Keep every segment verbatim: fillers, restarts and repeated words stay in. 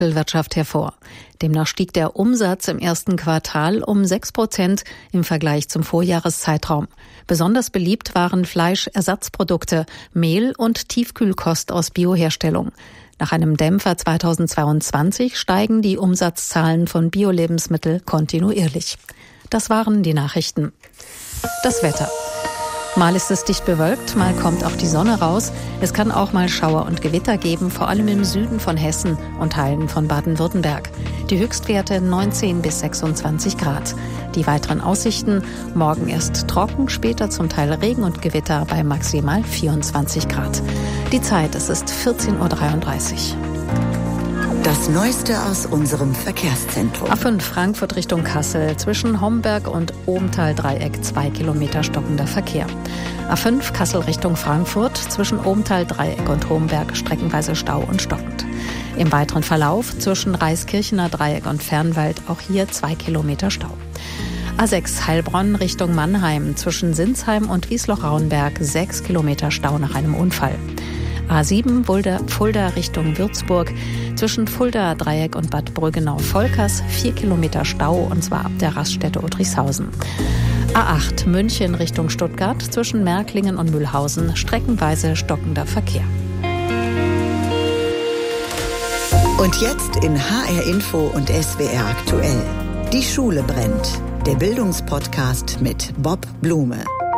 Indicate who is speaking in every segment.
Speaker 1: Wirtschaft hervor. Demnach stieg der Umsatz im ersten Quartal um sechs Prozent im Vergleich zum Vorjahreszeitraum. Besonders beliebt waren Fleischersatzprodukte, Mehl und Tiefkühlkost aus Bioherstellung. Nach einem Dämpfer zweitausendzweiundzwanzig steigen die Umsatzzahlen von Bio-Lebensmitteln kontinuierlich. Das waren die Nachrichten. Das Wetter. Mal ist es dicht bewölkt, mal kommt auch die Sonne raus. Es kann auch mal Schauer und Gewitter geben, vor allem im Süden von Hessen und Teilen von Baden-Württemberg. Die Höchstwerte neunzehn bis sechsundzwanzig Grad. Die weiteren Aussichten: morgen erst trocken, später zum Teil Regen und Gewitter bei maximal vierundzwanzig Grad. Die Zeit, es ist vierzehn Uhr dreiunddreißig.
Speaker 2: Das Neueste aus unserem Verkehrszentrum.
Speaker 1: A fünf Frankfurt Richtung Kassel, zwischen Homberg und Obenthal-Dreieck zwei Kilometer stockender Verkehr. A fünf Kassel Richtung Frankfurt, zwischen Obenthal-Dreieck und Homberg streckenweise Stau und stockend. Im weiteren Verlauf zwischen Reiskirchener Dreieck und Fernwald auch hier zwei Kilometer Stau. A sechs Heilbronn Richtung Mannheim, zwischen Sinsheim und Wiesloch-Rauenberg sechs Kilometer Stau nach einem Unfall. A sieben Fulda, Fulda Richtung Würzburg, zwischen Fulda Dreieck und Bad Brüggenau-Volkers vier Kilometer Stau, und zwar ab der Raststätte Udrichshausen. A acht München Richtung Stuttgart, zwischen Märklingen und Mühlhausen streckenweise stockender Verkehr.
Speaker 2: Und jetzt in H R Info und S W R aktuell. Die Schule brennt. Der Bildungspodcast mit Bob Blume.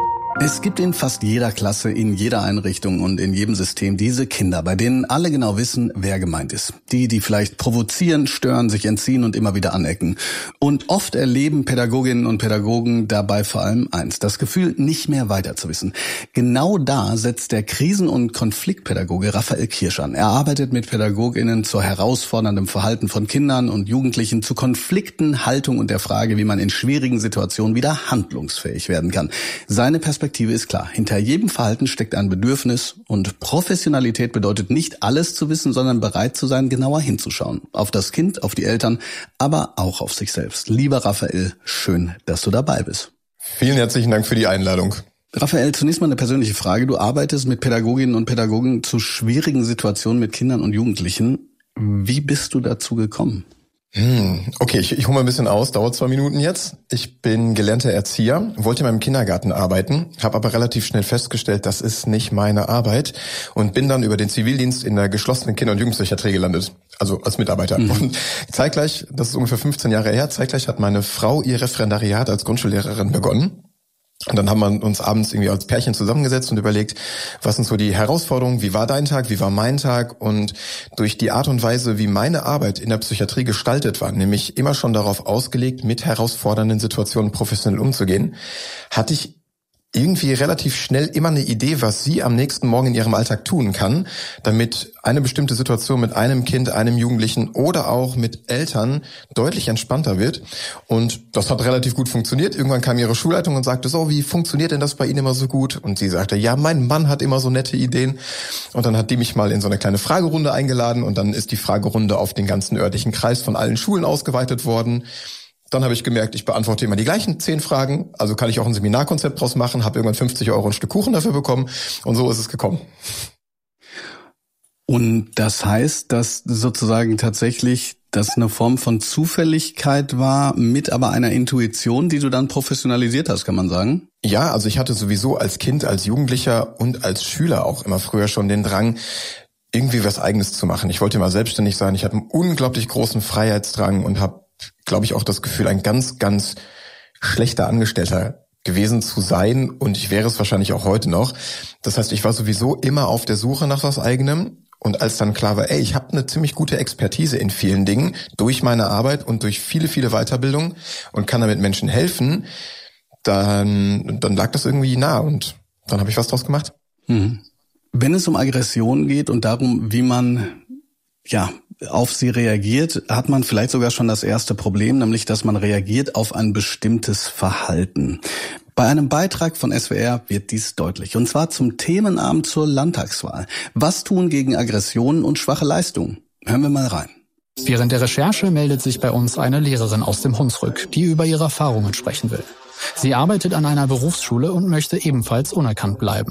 Speaker 3: Es gibt in fast jeder Klasse, in jeder Einrichtung und in jedem System diese Kinder, bei denen alle genau wissen, wer gemeint ist. Die, die vielleicht provozieren, stören, sich entziehen und immer wieder anecken. Und oft erleben Pädagoginnen und Pädagogen dabei vor allem eins: das Gefühl, nicht mehr weiter zu wissen. Genau da setzt der Krisen- und Konfliktpädagoge Raphael Kirsch an. Er arbeitet mit PädagogInnen zu herausforderndem Verhalten von Kindern und Jugendlichen, zu Konflikten, Haltung und der Frage, wie man in schwierigen Situationen wieder handlungsfähig werden kann. Seine Perspektive Perspektive ist klar. Hinter jedem Verhalten steckt ein Bedürfnis, und Professionalität bedeutet nicht alles zu wissen, sondern bereit zu sein, genauer hinzuschauen. Auf das Kind, auf die Eltern, aber auch auf sich selbst. Lieber Raphael, schön, dass du dabei bist.
Speaker 4: Vielen herzlichen Dank für die Einladung.
Speaker 3: Raphael, zunächst mal eine persönliche Frage. Du arbeitest mit Pädagoginnen und Pädagogen zu schwierigen Situationen mit Kindern und Jugendlichen. Wie bist du dazu gekommen?
Speaker 4: Hm, okay, ich, ich hole mal ein bisschen aus, dauert zwei Minuten jetzt. Ich bin gelernter Erzieher, wollte in meinem Kindergarten arbeiten, habe aber relativ schnell festgestellt, das ist nicht meine Arbeit, und bin dann über den Zivildienst in der geschlossenen Kinder- und Jugendpsychiatrie gelandet, also als Mitarbeiter. Mhm. Und zeitgleich, das ist ungefähr fünfzehn Jahre her, zeitgleich hat meine Frau ihr Referendariat als Grundschullehrerin begonnen. Und dann haben wir uns abends irgendwie als Pärchen zusammengesetzt und überlegt, was sind so die Herausforderungen, wie war dein Tag, wie war mein Tag? Und durch die Art und Weise, wie meine Arbeit in der Psychiatrie gestaltet war, nämlich immer schon darauf ausgelegt, mit herausfordernden Situationen professionell umzugehen, hatte ich irgendwie relativ schnell immer eine Idee, was sie am nächsten Morgen in ihrem Alltag tun kann, damit eine bestimmte Situation mit einem Kind, einem Jugendlichen oder auch mit Eltern deutlich entspannter wird. Und das hat relativ gut funktioniert. Irgendwann kam ihre Schulleitung und sagte, so, wie funktioniert denn das bei Ihnen immer so gut? Und sie sagte, ja, mein Mann hat immer so nette Ideen. Und dann hat die mich mal in so eine kleine Fragerunde eingeladen, und dann ist die Fragerunde auf den ganzen örtlichen Kreis von allen Schulen ausgeweitet worden. Dann habe ich gemerkt, ich beantworte immer die gleichen zehn Fragen, also kann ich auch ein Seminarkonzept draus machen, habe irgendwann fünfzig Euro ein Stück Kuchen dafür bekommen, und so ist es gekommen.
Speaker 3: Und das heißt, dass sozusagen tatsächlich das eine Form von Zufälligkeit war, mit aber einer Intuition, die du dann professionalisiert hast, kann man sagen?
Speaker 4: Ja, also ich hatte sowieso als Kind, als Jugendlicher und als Schüler auch immer früher schon den Drang, irgendwie was Eigenes zu machen. Ich wollte immer selbstständig sein, ich hatte einen unglaublich großen Freiheitsdrang und habe, glaube ich, auch das Gefühl, ein ganz, ganz schlechter Angestellter gewesen zu sein, und ich wäre es wahrscheinlich auch heute noch. Das heißt, ich war sowieso immer auf der Suche nach was Eigenem, und als dann klar war, ey, ich habe eine ziemlich gute Expertise in vielen Dingen durch meine Arbeit und durch viele, viele Weiterbildungen und kann damit Menschen helfen, dann, dann lag das irgendwie nah, und dann habe ich was draus gemacht.
Speaker 3: Mhm. Wenn es um Aggression geht und darum, wie man ja auf sie reagiert, hat man vielleicht sogar schon das erste Problem, nämlich dass man reagiert auf ein bestimmtes Verhalten. Bei einem Beitrag von S W R wird dies deutlich, und zwar zum Themenabend zur Landtagswahl. Was tun gegen Aggressionen und schwache Leistungen? Hören wir mal rein.
Speaker 5: Während der Recherche meldet sich bei uns eine Lehrerin aus dem Hunsrück, die über ihre Erfahrungen sprechen will. Sie arbeitet an einer Berufsschule und möchte ebenfalls unerkannt bleiben.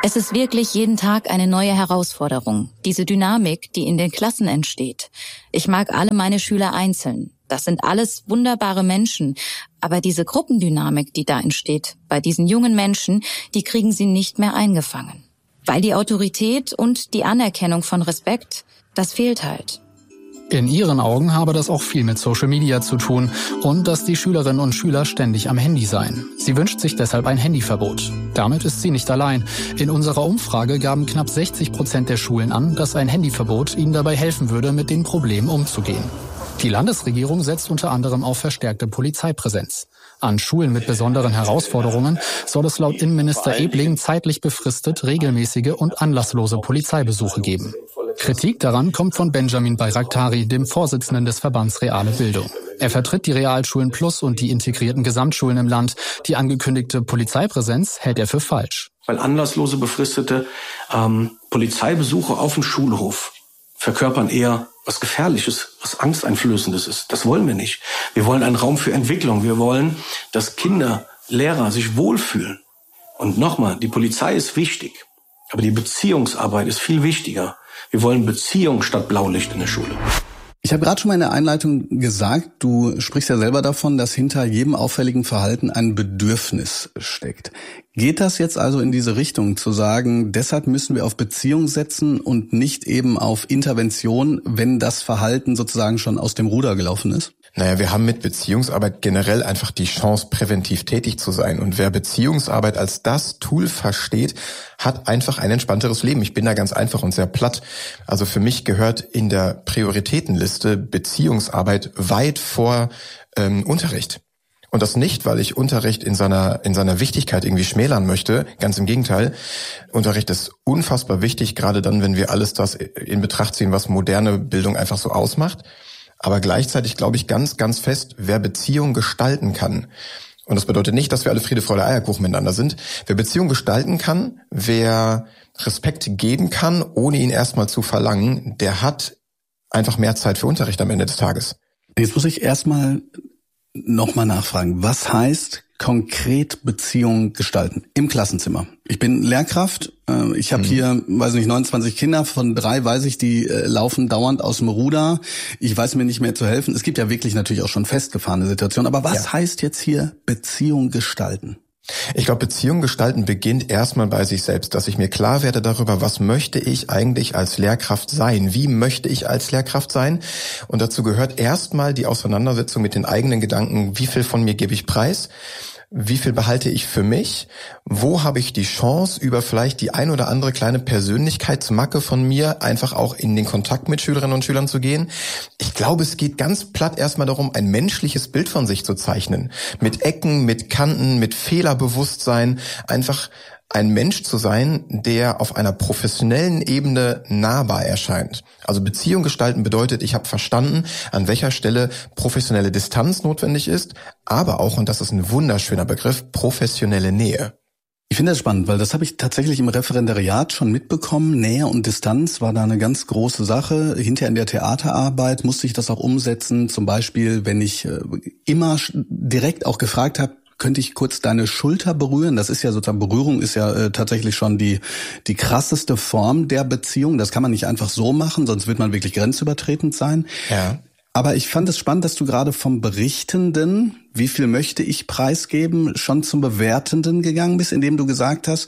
Speaker 6: Es ist wirklich jeden Tag eine neue Herausforderung. Diese Dynamik, die in den Klassen entsteht. Ich mag alle meine Schüler einzeln. Das sind alles wunderbare Menschen. Aber diese Gruppendynamik, die da entsteht, bei diesen jungen Menschen, die kriegen sie nicht mehr eingefangen. Weil die Autorität und die Anerkennung von Respekt, das fehlt halt.
Speaker 5: In ihren Augen habe das auch viel mit Social Media zu tun und dass die Schülerinnen und Schüler ständig am Handy seien. Sie wünscht sich deshalb ein Handyverbot. Damit ist sie nicht allein. In unserer Umfrage gaben knapp sechzig Prozent der Schulen an, dass ein Handyverbot ihnen dabei helfen würde, mit den Problemen umzugehen. Die Landesregierung setzt unter anderem auf verstärkte Polizeipräsenz. An Schulen mit besonderen Herausforderungen soll es laut Innenminister Ebling zeitlich befristet regelmäßige und anlasslose Polizeibesuche geben. Kritik daran kommt von Benjamin Bayraktari, dem Vorsitzenden des Verbands Reale Bildung. Er vertritt die Realschulen Plus und die integrierten Gesamtschulen im Land. Die angekündigte Polizeipräsenz hält er für falsch.
Speaker 7: Weil anlasslose, befristete ähm, Polizeibesuche auf dem Schulhof verkörpern eher was Gefährliches, was Angsteinflößendes ist. Das wollen wir nicht. Wir wollen einen Raum für Entwicklung. Wir wollen, dass Kinder, Lehrer sich wohlfühlen. Und nochmal, die Polizei ist wichtig, aber die Beziehungsarbeit ist viel wichtiger. Wir wollen Beziehung statt Blaulicht in der Schule.
Speaker 3: Ich habe gerade schon mal in der Einleitung gesagt, du sprichst ja selber davon, dass hinter jedem auffälligen Verhalten ein Bedürfnis steckt. Geht das jetzt also in diese Richtung, zu sagen, deshalb müssen wir auf Beziehung setzen und nicht eben auf Intervention, wenn das Verhalten sozusagen schon aus dem Ruder gelaufen ist?
Speaker 4: Naja, wir haben mit Beziehungsarbeit generell einfach die Chance, präventiv tätig zu sein. Und wer Beziehungsarbeit als das Tool versteht, hat einfach ein entspannteres Leben. Ich bin da ganz einfach und sehr platt. Also für mich gehört in der Prioritätenliste Beziehungsarbeit weit vor ähm, Unterricht. Und das nicht, weil ich Unterricht in seiner in seiner Wichtigkeit irgendwie schmälern möchte. Ganz im Gegenteil. Unterricht ist unfassbar wichtig, gerade dann, wenn wir alles das in Betracht ziehen, was moderne Bildung einfach so ausmacht. Aber gleichzeitig glaube ich ganz, ganz fest, wer Beziehung gestalten kann. Und das bedeutet nicht, dass wir alle Friede, Freude, Eierkuchen miteinander sind. Wer Beziehung gestalten kann, wer Respekt geben kann, ohne ihn erstmal zu verlangen, der hat einfach mehr Zeit für Unterricht am Ende des Tages.
Speaker 3: Jetzt muss ich erstmal nochmal nachfragen. Was heißt konkret Beziehungen gestalten im Klassenzimmer? Ich bin Lehrkraft. Ich habe hier, weiß nicht, neunundzwanzig Kinder. Von drei weiß ich, die laufen dauernd aus dem Ruder. Ich weiß mir nicht mehr zu helfen. Es gibt ja wirklich natürlich auch schon festgefahrene Situationen. Aber was ja. heißt jetzt hier Beziehung gestalten?
Speaker 4: Ich glaube, Beziehung gestalten beginnt erstmal bei sich selbst, dass ich mir klar werde darüber, was möchte ich eigentlich als Lehrkraft sein? Wie möchte ich als Lehrkraft sein? Und dazu gehört erstmal die Auseinandersetzung mit den eigenen Gedanken, wie viel von mir gebe ich preis? Wie viel behalte ich für mich? Wo habe ich die Chance, über vielleicht die ein oder andere kleine Persönlichkeitsmacke von mir einfach auch in den Kontakt mit Schülerinnen und Schülern zu gehen? Ich glaube, es geht ganz platt erstmal darum, ein menschliches Bild von sich zu zeichnen. Mit Ecken, mit Kanten, mit Fehlerbewusstsein. Einfach ein Mensch zu sein, der auf einer professionellen Ebene nahbar erscheint. Also Beziehung gestalten bedeutet, ich habe verstanden, an welcher Stelle professionelle Distanz notwendig ist, aber auch, und das ist ein wunderschöner Begriff, professionelle Nähe.
Speaker 3: Ich finde das spannend, weil das habe ich tatsächlich im Referendariat schon mitbekommen. Nähe und Distanz war da eine ganz große Sache. Hinterher in der Theaterarbeit musste ich das auch umsetzen. Zum Beispiel, wenn ich immer direkt auch gefragt habe, könnte ich kurz deine Schulter berühren? Das ist ja sozusagen, Berührung ist ja äh, tatsächlich schon die die krasseste Form der Beziehung. Das kann man nicht einfach so machen, sonst wird man wirklich grenzübertretend sein.
Speaker 4: Ja.
Speaker 3: Aber ich fand es spannend, dass du gerade vom Berichtenden, wie viel möchte ich preisgeben, schon zum Bewertenden gegangen bist, indem du gesagt hast,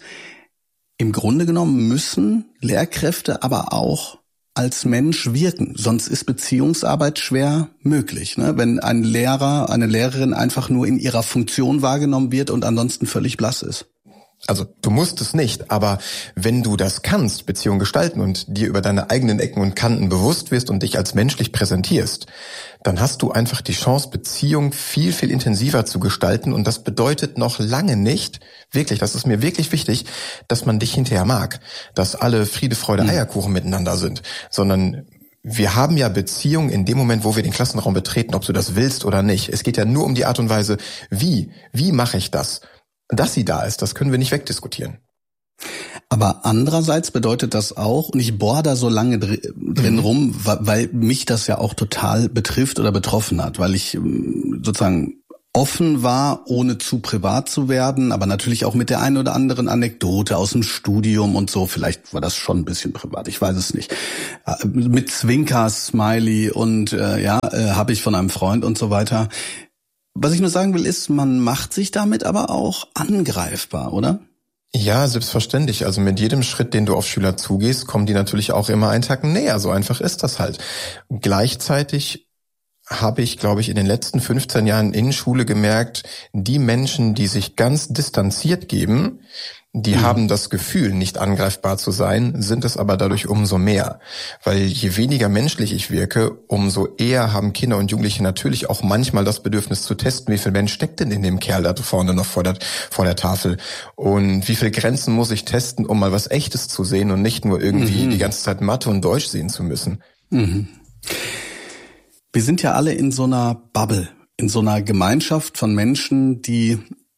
Speaker 3: im Grunde genommen müssen Lehrkräfte aber auch als Mensch wirken. Sonst ist Beziehungsarbeit schwer möglich, ne? Wenn ein Lehrer, eine Lehrerin einfach nur in ihrer Funktion wahrgenommen wird und ansonsten völlig blass ist.
Speaker 4: Also du musst es nicht, aber wenn du das kannst, Beziehung gestalten und dir über deine eigenen Ecken und Kanten bewusst wirst und dich als menschlich präsentierst, dann hast du einfach die Chance, Beziehung viel, viel intensiver zu gestalten. Und das bedeutet noch lange nicht, wirklich, das ist mir wirklich wichtig, dass man dich hinterher mag, dass alle Friede, Freude, Eierkuchen mhm. miteinander sind, sondern wir haben ja Beziehung in dem Moment, wo wir den Klassenraum betreten, ob du das willst oder nicht. Es geht ja nur um die Art und Weise, wie, wie mache ich das? Dass sie da ist, das können wir nicht wegdiskutieren.
Speaker 3: Aber andererseits bedeutet das auch, und ich bohre da so lange drin mhm. rum, weil mich das ja auch total betrifft oder betroffen hat, weil ich sozusagen offen war, ohne zu privat zu werden, aber natürlich auch mit der einen oder anderen Anekdote aus dem Studium und so. Vielleicht war das schon ein bisschen privat, ich weiß es nicht. Mit Zwinker, Smiley und äh, ja, äh, habe ich von einem Freund und so weiter. Was ich nur sagen will, ist, man macht sich damit aber auch angreifbar, oder?
Speaker 4: Ja, selbstverständlich. Also mit jedem Schritt, den du auf Schüler zugehst, kommen die natürlich auch immer einen Tag näher. So einfach ist das halt. Gleichzeitig habe ich, glaube ich, in den letzten fünfzehn Jahren in Schule gemerkt, die Menschen, die sich ganz distanziert geben, die mhm. haben das Gefühl, nicht angreifbar zu sein, sind es aber dadurch umso mehr. Weil je weniger menschlich ich wirke, umso eher haben Kinder und Jugendliche natürlich auch manchmal das Bedürfnis zu testen, wie viel Mensch steckt denn in dem Kerl da vorne noch vor der, vor der Tafel und wie viel Grenzen muss ich testen, um mal was Echtes zu sehen und nicht nur irgendwie mhm. die ganze Zeit Mathe und Deutsch sehen zu müssen.
Speaker 3: Mhm. Wir sind ja alle in so einer Bubble, in so einer Gemeinschaft von Menschen, die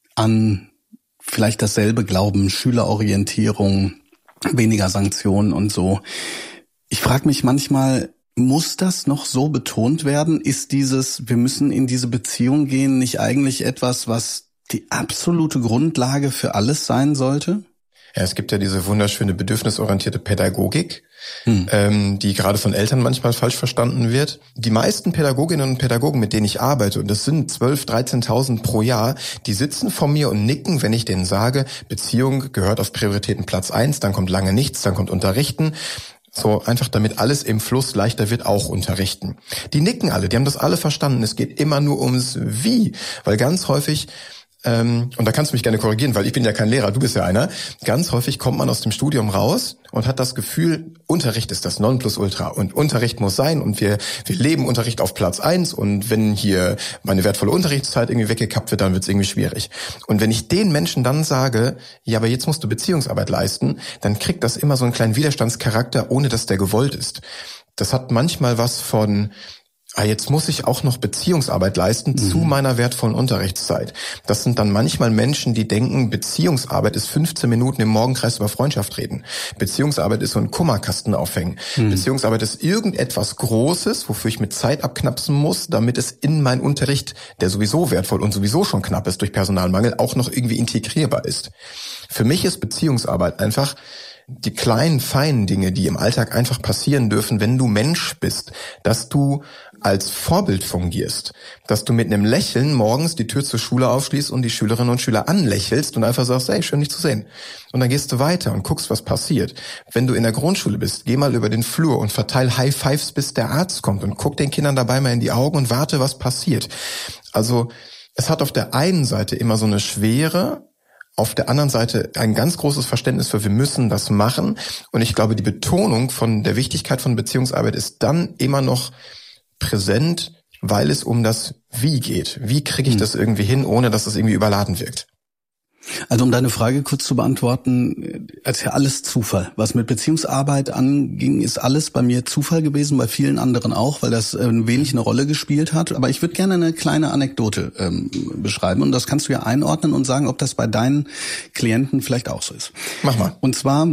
Speaker 3: an vielleicht dasselbe glauben, Schülerorientierung, weniger Sanktionen und so. Ich frage mich manchmal, muss das noch so betont werden? Ist dieses, wir müssen in diese Beziehung gehen, nicht eigentlich etwas, was die absolute Grundlage für alles sein sollte?
Speaker 4: Ja, es gibt ja diese wunderschöne bedürfnisorientierte Pädagogik, hm. ähm, die gerade von Eltern manchmal falsch verstanden wird. Die meisten Pädagoginnen und Pädagogen, mit denen ich arbeite, und das sind zwölftausend, dreizehntausend pro Jahr, die sitzen vor mir und nicken, wenn ich denen sage, Beziehung gehört auf Prioritätenplatz eins, dann kommt lange nichts, dann kommt Unterrichten. So einfach, damit alles im Fluss leichter wird, auch unterrichten. Die nicken alle, die haben das alle verstanden. Es geht immer nur ums Wie, weil ganz häufig, ähm, und da kannst du mich gerne korrigieren, weil ich bin ja kein Lehrer, du bist ja einer, ganz häufig kommt man aus dem Studium raus und hat das Gefühl, Unterricht ist das Nonplusultra und Unterricht muss sein und wir wir leben Unterricht auf Platz eins und wenn hier meine wertvolle Unterrichtszeit irgendwie weggekappt wird, dann wird es irgendwie schwierig. Und wenn ich den Menschen dann sage, ja, aber jetzt musst du Beziehungsarbeit leisten, dann kriegt das immer so einen kleinen Widerstandscharakter, ohne dass der gewollt ist. Das hat manchmal was von, ah, jetzt muss ich auch noch Beziehungsarbeit leisten mhm. zu meiner wertvollen Unterrichtszeit. Das sind dann manchmal Menschen, die denken, Beziehungsarbeit ist fünfzehn Minuten im Morgenkreis über Freundschaft reden. Beziehungsarbeit ist so ein Kummerkasten aufhängen. Mhm. Beziehungsarbeit ist irgendetwas Großes, wofür ich mit Zeit abknapsen muss, damit es in meinen Unterricht, der sowieso wertvoll und sowieso schon knapp ist durch Personalmangel, auch noch irgendwie integrierbar ist. Für mich ist Beziehungsarbeit einfach die kleinen, feinen Dinge, die im Alltag einfach passieren dürfen, wenn du Mensch bist, dass du als Vorbild fungierst, dass du mit einem Lächeln morgens die Tür zur Schule aufschließt und die Schülerinnen und Schüler anlächelst und einfach sagst, hey, schön dich zu sehen. Und dann gehst du weiter und guckst, was passiert. Wenn du in der Grundschule bist, geh mal über den Flur und verteil High Fives, bis der Arzt kommt und guck den Kindern dabei mal in die Augen und warte, was passiert. Also es hat auf der einen Seite immer so eine Schwere, auf der anderen Seite ein ganz großes Verständnis für, wir müssen das machen. Und ich glaube, die Betonung von der Wichtigkeit von Beziehungsarbeit ist dann immer noch präsent, weil es um das Wie geht. Wie kriege ich das irgendwie hin, ohne dass es irgendwie überladen wirkt?
Speaker 3: Also um deine Frage kurz zu beantworten, als ja alles Zufall. Was mit Beziehungsarbeit anging, ist alles bei mir Zufall gewesen, bei vielen anderen auch, weil das ein wenig eine Rolle gespielt hat. Aber ich würde gerne eine kleine Anekdote ähm, beschreiben und das kannst du ja einordnen und sagen, ob das bei deinen Klienten vielleicht auch so ist.
Speaker 4: Mach mal.
Speaker 3: Und zwar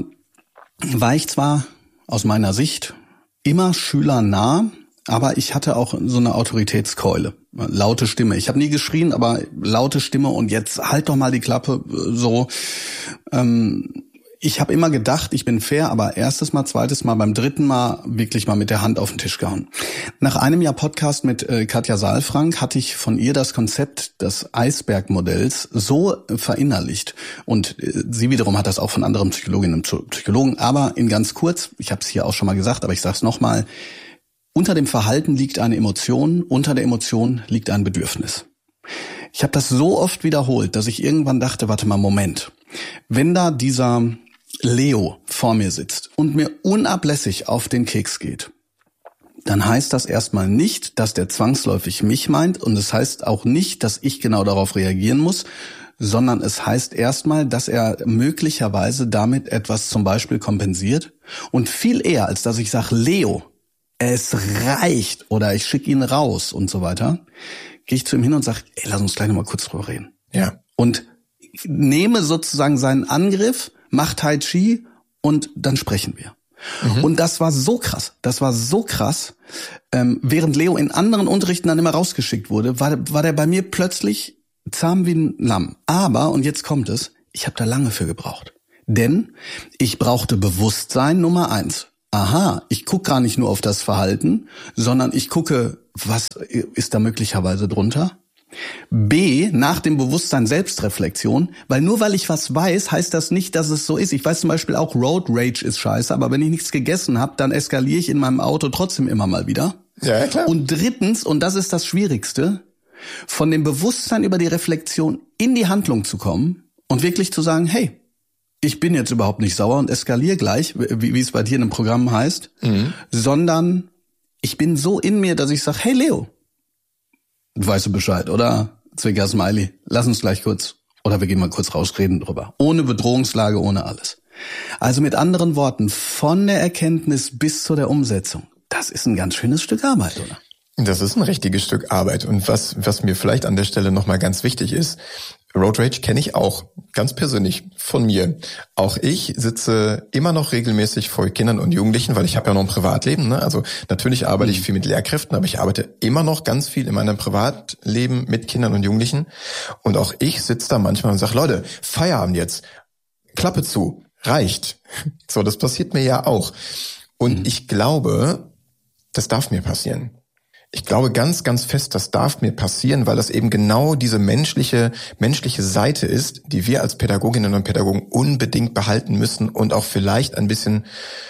Speaker 3: war ich zwar aus meiner Sicht immer schülernah, aber ich hatte auch so eine Autoritätskeule, laute Stimme. Ich habe nie geschrien, aber laute Stimme und jetzt halt doch mal die Klappe so. Ähm, ich habe immer gedacht, ich bin fair, aber erstes Mal, zweites Mal, beim dritten Mal wirklich mal mit der Hand auf den Tisch gehauen. Nach einem Jahr Podcast mit äh, Katja Saalfrank hatte ich von ihr das Konzept des Eisbergmodells so verinnerlicht. Und äh, sie wiederum hat das auch von anderen Psychologinnen und Psychologen. Aber in ganz kurz, ich habe es hier auch schon mal gesagt, aber ich sage es nochmal, unter dem Verhalten liegt eine Emotion, unter der Emotion liegt ein Bedürfnis. Ich habe das so oft wiederholt, dass ich irgendwann dachte, warte mal, Moment. Wenn da dieser Leo vor mir sitzt und mir unablässig auf den Keks geht, dann heißt das erstmal nicht, dass der zwangsläufig mich meint und es heißt auch nicht, dass ich genau darauf reagieren muss, sondern es heißt erstmal, dass er möglicherweise damit etwas zum Beispiel kompensiert und viel eher, als dass ich sage, Leo, es reicht oder ich schicke ihn raus und so weiter, gehe ich zu ihm hin und sage, ey, lass uns gleich nochmal kurz drüber reden.
Speaker 4: Ja.
Speaker 3: Und nehme sozusagen seinen Angriff, mach Tai Chi und dann sprechen wir. Mhm. Und das war so krass, das war so krass. Ähm, während Leo in anderen Unterrichten dann immer rausgeschickt wurde, war, war der bei mir plötzlich zahm wie ein Lamm. Aber, und jetzt kommt es, ich habe da lange für gebraucht. Denn ich brauchte Bewusstsein Nummer eins. Aha, ich gucke gar nicht nur auf das Verhalten, sondern ich gucke, was ist da möglicherweise drunter? B, nach dem Bewusstsein Selbstreflexion, weil nur weil ich was weiß, heißt das nicht, dass es so ist. Ich weiß zum Beispiel auch, Road Rage ist scheiße, aber wenn ich nichts gegessen habe, dann eskaliere ich in meinem Auto trotzdem immer mal wieder.
Speaker 4: Ja, klar.
Speaker 3: Und drittens, und das ist das Schwierigste, von dem Bewusstsein über die Reflexion in die Handlung zu kommen und wirklich zu sagen, hey, ich bin jetzt überhaupt nicht sauer und eskaliere gleich, wie, wie es bei dir in einem Programm heißt, mhm. sondern ich bin so in mir, dass ich sage, hey Leo, weißt du Bescheid, oder? Zwinker Smiley, lass uns gleich kurz, oder wir gehen mal kurz raus, reden drüber. Ohne Bedrohungslage, ohne alles. Also mit anderen Worten, von der Erkenntnis bis zu der Umsetzung, das ist ein ganz schönes Stück Arbeit, oder?
Speaker 4: Das ist ein richtiges Stück Arbeit. Und was, was mir vielleicht an der Stelle nochmal ganz wichtig ist, Road Rage kenne ich auch, ganz persönlich von mir. Auch ich sitze immer noch regelmäßig vor Kindern und Jugendlichen, weil ich habe ja noch ein Privatleben. Ne? Also natürlich arbeite ich viel mit Lehrkräften, aber ich arbeite immer noch ganz viel in meinem Privatleben mit Kindern und Jugendlichen. Und auch ich sitze da manchmal und sage, Leute, Feierabend jetzt, Klappe zu, reicht. So, das passiert mir ja auch. Und mhm. ich glaube, das darf mir passieren. Ich glaube ganz, ganz fest, das darf mir passieren, weil das eben genau diese menschliche, menschliche Seite ist, die wir als Pädagoginnen und Pädagogen unbedingt behalten müssen und auch vielleicht ein bisschen,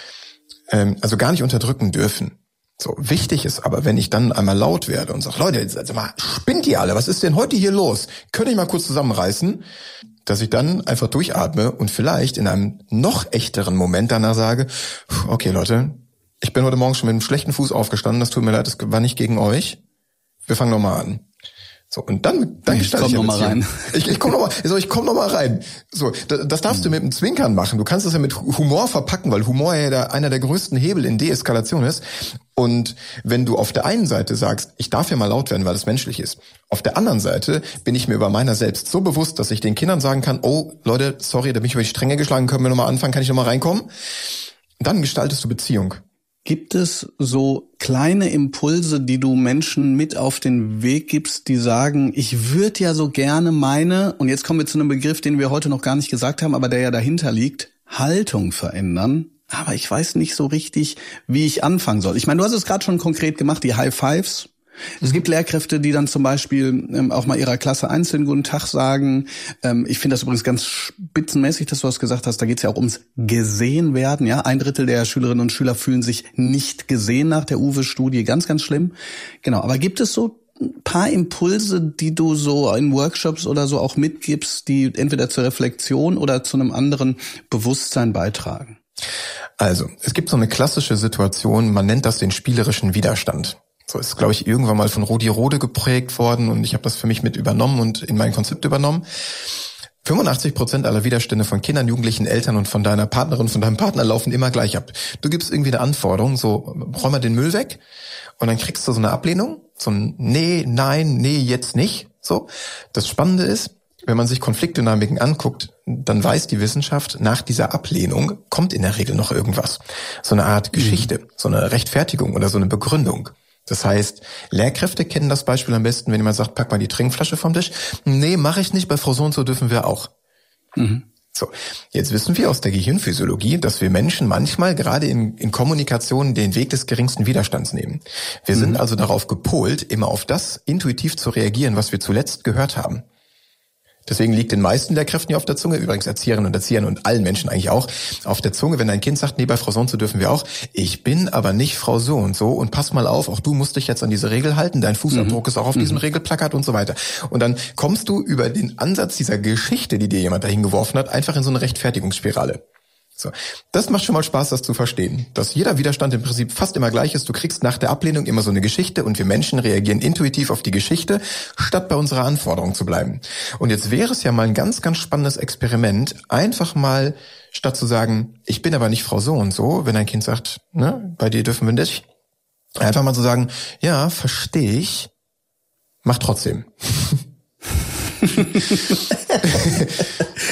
Speaker 4: ähm, also gar nicht unterdrücken dürfen. So, wichtig ist aber, wenn ich dann einmal laut werde und sage, Leute, jetzt, also mal, spinnt ihr alle? Was ist denn heute hier los? Könnt ihr mal kurz zusammenreißen? Dass ich dann einfach durchatme und vielleicht in einem noch echteren Moment danach sage, okay Leute, ich bin heute Morgen schon mit einem schlechten Fuß aufgestanden, das tut mir leid, das war nicht gegen euch. Wir fangen nochmal an. So, und dann, dann
Speaker 3: ich komm noch mal rein.
Speaker 4: Ich, ich komm noch mal, so, ich komm noch mal rein. So, das, das darfst du mit einem Zwinkern machen. Du kannst das ja mit Humor verpacken, weil Humor ja der, einer der größten Hebel in Deeskalation ist. Und wenn du auf der einen Seite sagst, ich darf ja mal laut werden, weil es menschlich ist. Auf der anderen Seite bin ich mir über meiner selbst so bewusst, dass ich den Kindern sagen kann, oh, Leute, sorry, da bin ich über die Stränge geschlagen, können wir nochmal anfangen, kann ich nochmal reinkommen? Dann gestaltest du Beziehung.
Speaker 3: Gibt es so kleine Impulse, die du Menschen mit auf den Weg gibst, die sagen, ich würde ja so gerne meine, und jetzt kommen wir zu einem Begriff, den wir heute noch gar nicht gesagt haben, aber der ja dahinter liegt, Haltung verändern, aber ich weiß nicht so richtig, wie ich anfangen soll. Ich meine, du hast es gerade schon konkret gemacht, die High Fives. Es gibt Lehrkräfte, die dann zum Beispiel ähm, auch mal ihrer Klasse einzeln guten Tag sagen. Ähm, ich finde das übrigens ganz spitzenmäßig, dass du das gesagt hast. Da geht es ja auch ums gesehen werden. Ja, ein Drittel der Schülerinnen und Schüler fühlen sich nicht gesehen nach der Uwe-Studie. Ganz, ganz schlimm. Genau. Aber gibt es so ein paar Impulse, die du so in Workshops oder so auch mitgibst, die entweder zur Reflexion oder zu einem anderen Bewusstsein beitragen?
Speaker 4: Also, es gibt so eine klassische Situation, man nennt das den spielerischen Widerstand. So ist, glaube ich, irgendwann mal von Rudi Rode geprägt worden und ich habe das für mich mit übernommen und in mein Konzept übernommen. fünfundachtzig Prozent aller Widerstände von Kindern, Jugendlichen, Eltern und von deiner Partnerin, von deinem Partner laufen immer gleich ab. Du gibst irgendwie eine Anforderung, so räum mal den Müll weg und dann kriegst du so eine Ablehnung, so ein Nee, nein, nee, jetzt nicht. So. Das Spannende ist, wenn man sich Konfliktdynamiken anguckt, dann weiß die Wissenschaft, nach dieser Ablehnung kommt in der Regel noch irgendwas. So eine Art Geschichte, mhm. so eine Rechtfertigung oder so eine Begründung. Das heißt, Lehrkräfte kennen das Beispiel am besten, wenn jemand sagt, pack mal die Trinkflasche vom Tisch. Nee, mache ich nicht, bei Frau so und so dürfen wir auch. Mhm. So, jetzt wissen wir aus der Gehirnphysiologie, dass wir Menschen manchmal gerade in, in Kommunikation den Weg des geringsten Widerstands nehmen. Wir mhm. sind also darauf gepolt, immer auf das intuitiv zu reagieren, was wir zuletzt gehört haben. Deswegen liegt den meisten Lehrkräften ja auf der Zunge, übrigens Erzieherinnen und Erziehern und allen Menschen eigentlich auch, auf der Zunge, wenn ein Kind sagt, nee, bei Frau so und so dürfen wir auch. Ich bin aber nicht Frau so und so und pass mal auf, auch du musst dich jetzt an diese Regel halten, dein Fußabdruck mhm. ist auch auf mhm. diesem Regelplakat und so weiter. Und dann kommst du über den Ansatz dieser Geschichte, die dir jemand dahin geworfen hat, einfach in so eine Rechtfertigungsspirale. So, das macht schon mal Spaß, das zu verstehen, dass jeder Widerstand im Prinzip fast immer gleich ist. Du kriegst nach der Ablehnung immer so eine Geschichte und wir Menschen reagieren intuitiv auf die Geschichte, statt bei unserer Anforderung zu bleiben. Und jetzt wäre es ja mal ein ganz, ganz spannendes Experiment, einfach mal, statt zu sagen, ich bin aber nicht Frau so und so, wenn ein Kind sagt, ne, bei dir dürfen wir nicht, einfach mal zu sagen, ja, verstehe ich, mach trotzdem.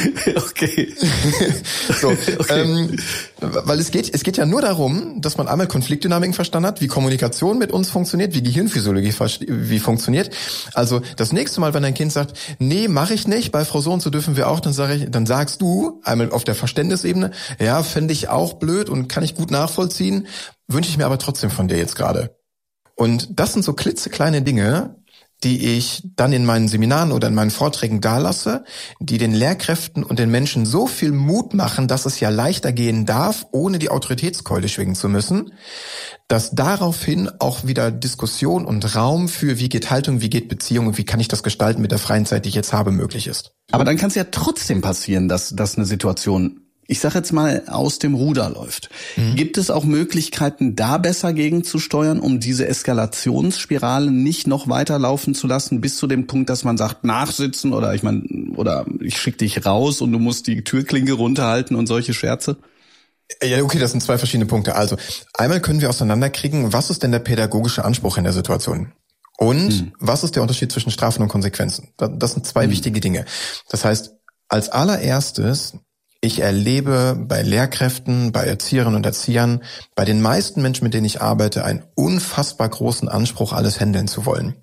Speaker 3: Okay.
Speaker 4: so,
Speaker 3: okay.
Speaker 4: Ähm, weil es geht, es geht ja nur darum, dass man einmal Konfliktdynamiken verstanden hat, wie Kommunikation mit uns funktioniert, wie Gehirnphysiologie wie funktioniert. Also das nächste Mal, wenn ein Kind sagt, nee, mache ich nicht, bei Frau so und so dürfen wir auch, dann sage ich, dann sagst du einmal auf der Verständnisebene, ja, fände ich auch blöd und kann ich gut nachvollziehen, wünsche ich mir aber trotzdem von dir jetzt gerade. Und das sind so klitzekleine Dinge, die ich dann in meinen Seminaren oder in meinen Vorträgen dalasse, die den Lehrkräften und den Menschen so viel Mut machen, dass es ja leichter gehen darf, ohne die Autoritätskeule schwingen zu müssen, dass daraufhin auch wieder Diskussion und Raum für wie geht Haltung, wie geht Beziehung und wie kann ich das gestalten mit der freien Zeit, die ich jetzt habe, möglich ist.
Speaker 3: Aber dann kann es ja trotzdem passieren, dass, dass eine Situation, ich sage jetzt mal, aus dem Ruder läuft. Mhm. Gibt es auch Möglichkeiten, da besser gegenzusteuern, um diese Eskalationsspirale nicht noch weiterlaufen zu lassen, bis zu dem Punkt, dass man sagt, nachsitzen oder ich meine, oder ich schicke dich raus und du musst die Türklinke runterhalten und solche Scherze?
Speaker 4: Ja, okay, das sind zwei verschiedene Punkte. Also einmal können wir auseinanderkriegen, was ist denn der pädagogische Anspruch in der Situation? Und mhm. was ist der Unterschied zwischen Strafen und Konsequenzen? Das sind zwei mhm. wichtige Dinge. Das heißt, als allererstes, ich erlebe bei Lehrkräften, bei Erzieherinnen und Erziehern, bei den meisten Menschen, mit denen ich arbeite, einen unfassbar großen Anspruch, alles handeln zu wollen.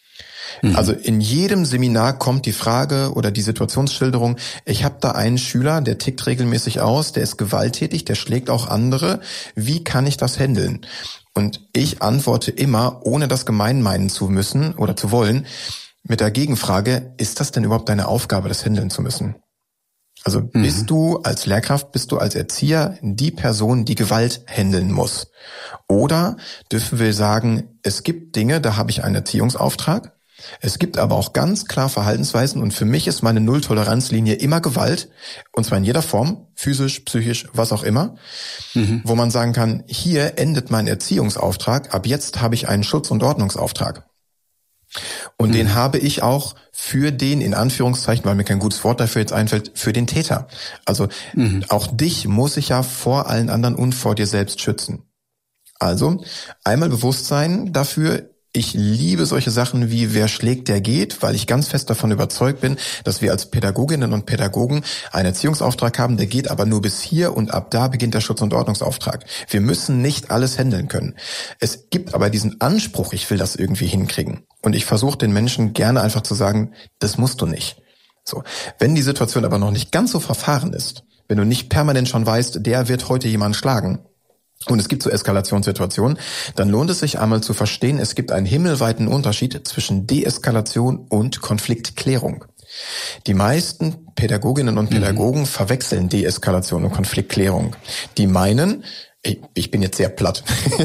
Speaker 4: Mhm. Also in jedem Seminar kommt die Frage oder die Situationsschilderung, ich habe da einen Schüler, der tickt regelmäßig aus, der ist gewalttätig, der schlägt auch andere. Wie kann ich das handeln? Und ich antworte immer, ohne das gemein meinen zu müssen oder zu wollen, mit der Gegenfrage, ist das denn überhaupt deine Aufgabe, das handeln zu müssen? Also bist mhm. du als Lehrkraft, bist du als Erzieher die Person, die Gewalt handeln muss? Oder dürfen wir sagen, es gibt Dinge, da habe ich einen Erziehungsauftrag. Es gibt aber auch ganz klar Verhaltensweisen und für mich ist meine Null-Toleranz-Linie immer Gewalt, und zwar in jeder Form, physisch, psychisch, was auch immer, mhm. wo man sagen kann, hier endet mein Erziehungsauftrag, ab jetzt habe ich einen Schutz- und Ordnungsauftrag. Und mhm. den habe ich auch für den, in Anführungszeichen, weil mir kein gutes Wort dafür jetzt einfällt, für den Täter. Also mhm. auch dich muss ich ja vor allen anderen und vor dir selbst schützen. Also einmal Bewusstsein dafür, ich liebe solche Sachen wie wer schlägt, der geht, weil ich ganz fest davon überzeugt bin, dass wir als Pädagoginnen und Pädagogen einen Erziehungsauftrag haben, der geht aber nur bis hier und ab da beginnt der Schutz- und Ordnungsauftrag. Wir müssen nicht alles handeln können. Es gibt aber diesen Anspruch, ich will das irgendwie hinkriegen. Und ich versuche den Menschen gerne einfach zu sagen, das musst du nicht. So, wenn die Situation aber noch nicht ganz so verfahren ist, wenn du nicht permanent schon weißt, der wird heute jemanden schlagen, und es gibt so Eskalationssituationen, dann lohnt es sich einmal zu verstehen, es gibt einen himmelweiten Unterschied zwischen Deeskalation und Konfliktklärung. Die meisten Pädagoginnen und Pädagogen mhm. verwechseln Deeskalation und Konfliktklärung. Die meinen, ich, ich bin jetzt sehr platt,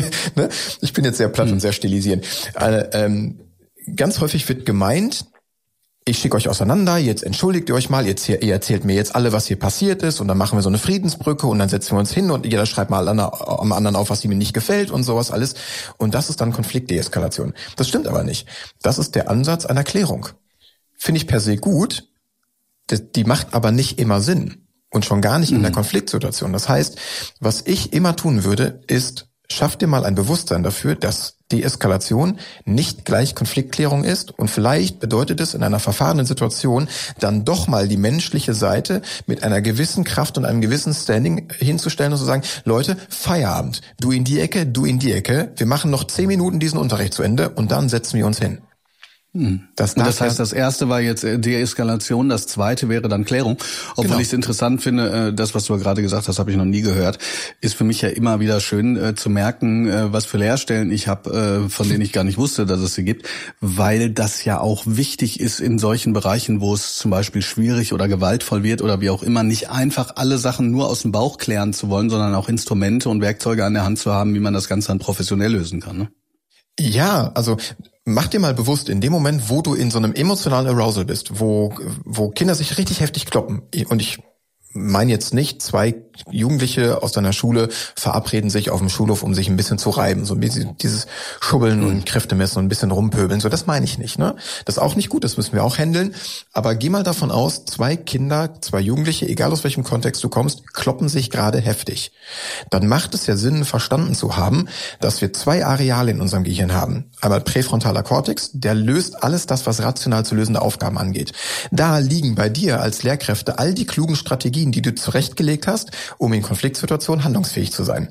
Speaker 4: ich bin jetzt sehr platt mhm. und sehr stilisierend. Also, ähm, ganz häufig wird gemeint, ich schicke euch auseinander, jetzt entschuldigt ihr euch mal, jetzt hier, ihr erzählt mir jetzt alle, was hier passiert ist und dann machen wir so eine Friedensbrücke und dann setzen wir uns hin und jeder schreibt mal am anderen auf, was ihm nicht gefällt und sowas alles. Und das ist dann Konfliktdeeskalation. Das stimmt aber nicht. Das ist der Ansatz einer Klärung. Finde ich per se gut, die macht aber nicht immer Sinn und schon gar nicht mhm. in der Konfliktsituation. Das heißt, was ich immer tun würde, ist, schaff dir mal ein Bewusstsein dafür, dass Deeskalation nicht gleich Konfliktklärung ist und vielleicht bedeutet es in einer verfahrenen Situation dann doch mal die menschliche Seite mit einer gewissen Kraft und einem gewissen Standing hinzustellen und zu sagen, Leute, Feierabend, du in die Ecke, du in die Ecke, wir machen noch zehn Minuten diesen Unterricht zu Ende und dann setzen wir uns hin.
Speaker 3: Hm. Das, das heißt, das erste war jetzt Deeskalation, das zweite wäre dann Klärung. Obwohl genau. ich es interessant finde, das, was du gerade gesagt hast, habe ich noch nie gehört, ist für mich ja immer wieder schön äh, zu merken, äh, was für Lehrstellen ich habe, äh, von denen ich gar nicht wusste, dass es sie gibt, weil das ja auch wichtig ist in solchen Bereichen, wo es zum Beispiel schwierig oder gewaltvoll wird oder wie auch immer, nicht einfach alle Sachen nur aus dem Bauch klären zu wollen, sondern auch Instrumente und Werkzeuge an der Hand zu haben, wie man das Ganze dann professionell lösen kann. Ne?
Speaker 4: Ja, also mach dir mal bewusst, in dem Moment, wo du in so einem emotionalen Arousal bist, wo wo Kinder sich richtig heftig kloppen, und ich meine jetzt nicht zwei Jugendliche aus deiner Schule verabreden sich auf dem Schulhof, um sich ein bisschen zu reiben. So ein bisschen dieses Schubbeln mhm. und Kräfte messen und ein bisschen rumpöbeln. So, das meine ich nicht, ne? Das ist auch nicht gut, das müssen wir auch handeln. Aber geh mal davon aus, zwei Kinder, zwei Jugendliche, egal aus welchem Kontext du kommst, kloppen sich gerade heftig. Dann macht es ja Sinn, verstanden zu haben, dass wir zwei Areale in unserem Gehirn haben. Einmal präfrontaler Kortex, der löst alles das, was rational zu lösende Aufgaben angeht. Da liegen bei dir als Lehrkräfte all die klugen Strategien, die du zurechtgelegt hast, um in Konfliktsituationen handlungsfähig zu sein.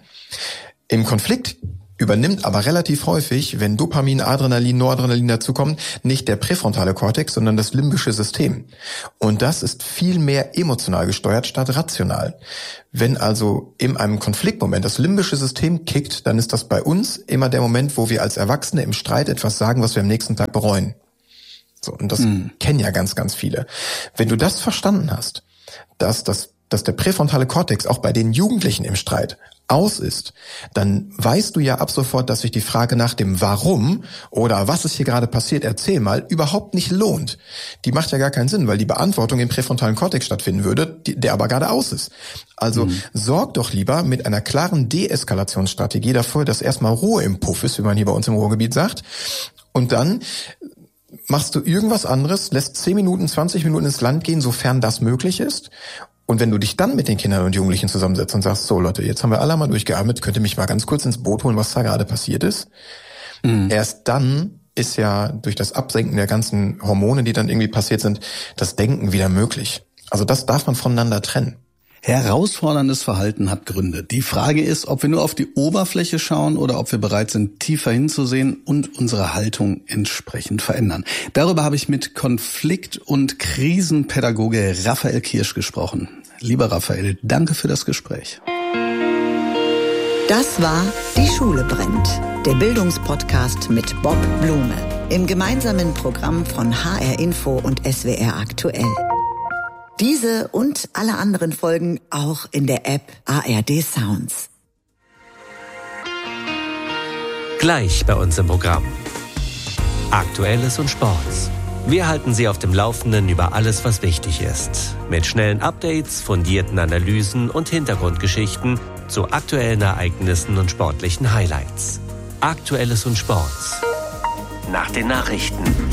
Speaker 4: Im Konflikt übernimmt aber relativ häufig, wenn Dopamin, Adrenalin, Noradrenalin dazukommen, nicht der präfrontale Kortex, sondern das limbische System. Und das ist viel mehr emotional gesteuert statt rational. Wenn also in einem Konfliktmoment das limbische System kickt, dann ist das bei uns immer der Moment, wo wir als Erwachsene im Streit etwas sagen, was wir am nächsten Tag bereuen. So, und das mhm. kennen ja ganz, ganz viele. Wenn du das verstanden hast, dass das dass der präfrontale Kortex auch bei den Jugendlichen im Streit aus ist, dann weißt du ja ab sofort, dass sich die Frage nach dem Warum oder was ist hier gerade passiert, erzähl mal, überhaupt nicht lohnt. Die macht ja gar keinen Sinn, weil die Beantwortung im präfrontalen Kortex stattfinden würde, die, der aber gerade aus ist. Also mhm. sorg doch lieber mit einer klaren Deeskalationsstrategie dafür, dass erstmal Ruhe im Puff ist, wie man hier bei uns im Ruhrgebiet sagt, und dann machst du irgendwas anderes, lässt zehn Minuten, zwanzig Minuten ins Land gehen, sofern das möglich ist. Und wenn du dich dann mit den Kindern und Jugendlichen zusammensetzt und sagst, so Leute, jetzt haben wir alle mal durchgeatmet, könnt ihr mich mal ganz kurz ins Boot holen, was da gerade passiert ist. Mhm. Erst dann ist ja durch das Absenken der ganzen Hormone, die dann irgendwie passiert sind, das Denken wieder möglich. Also das darf man voneinander trennen.
Speaker 3: Herausforderndes Verhalten hat Gründe. Die Frage ist, ob wir nur auf die Oberfläche schauen oder ob wir bereit sind, tiefer hinzusehen und unsere Haltung entsprechend verändern. Darüber habe ich mit Konflikt- und Krisenpädagoge Raphael Kirsch gesprochen. Lieber Raphael, danke für das Gespräch.
Speaker 2: Das war Die Schule brennt, der Bildungspodcast mit Bob Blume im gemeinsamen Programm von H R Info und S W R Aktuell. Diese und alle anderen Folgen auch in der App A R D Sounds.
Speaker 8: Gleich bei uns im Programm. Aktuelles und Sports. Wir halten Sie auf dem Laufenden über alles, was wichtig ist. Mit schnellen Updates, fundierten Analysen und Hintergrundgeschichten zu aktuellen Ereignissen und sportlichen Highlights. Aktuelles und Sports. Nach den Nachrichten.